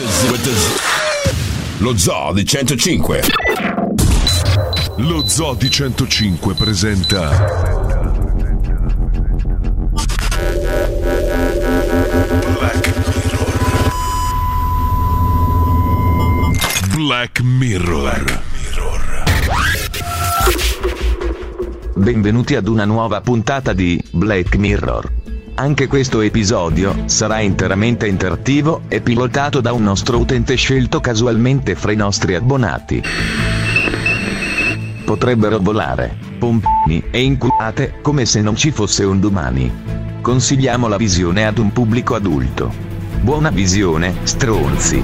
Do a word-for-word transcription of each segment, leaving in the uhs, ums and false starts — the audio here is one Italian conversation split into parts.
Lo Zoo di centocinque. Lo Zoo di centocinque presenta Black Mirror. Benvenuti ad una nuova puntata di Black Mirror. Anche questo episodio sarà interamente interattivo e pilotato da un nostro utente scelto casualmente fra i nostri abbonati. Potrebbero volare, pompini e inculate come se non ci fosse un domani. Consigliamo la visione ad un pubblico adulto. Buona visione, stronzi.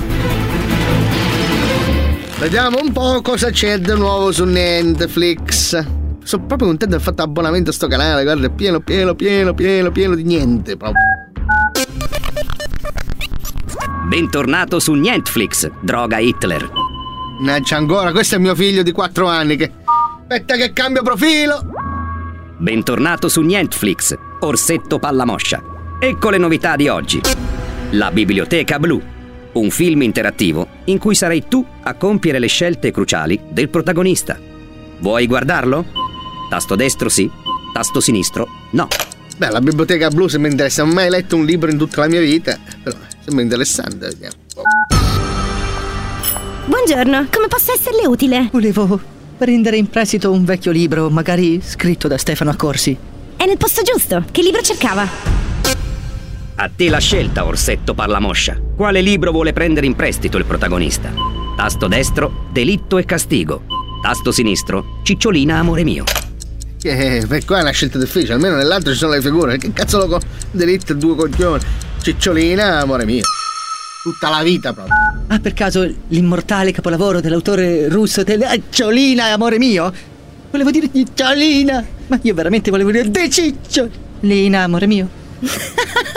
Vediamo un po' cosa c'è di nuovo su Netflix. Sono proprio contento del fatto abbonamento a sto canale. Guarda, è pieno, pieno, pieno, pieno, pieno di niente proprio. Bentornato su Netflix, droga Hitler. Naccia ancora, questo è mio figlio di quattro anni che... Aspetta che cambio profilo. Bentornato su Netflix, Orsetto Pallamoscia. Ecco le novità di oggi. La Biblioteca Blu, un film interattivo in cui sarai tu a compiere le scelte cruciali del protagonista. Vuoi guardarlo? Tasto destro sì, tasto sinistro no. Beh, la Biblioteca Blu sembra interessante. Non ho mai letto un libro in tutta la mia vita, però sembra interessante. Vediamo. Buongiorno, come posso esserle utile? Volevo prendere in prestito un vecchio libro, magari scritto da Stefano Accorsi. È nel posto giusto. Che libro cercava? A te la scelta, Orsetto Pallamoscia. Quale libro vuole prendere in prestito il protagonista? Tasto destro, delitto e castigo. Tasto sinistro, Cicciolina, amore mio. Eh, per qua è una scelta difficile, almeno nell'altro ci sono le figure. Che cazzo lo co... delitto e due coglioni. Cicciolina, amore mio. Tutta la vita proprio. Ah, per caso l'immortale capolavoro dell'autore russo Cicciolina, amore mio? Volevo dire Cicciolina, ma io veramente volevo dire De Cicciolina, amore mio.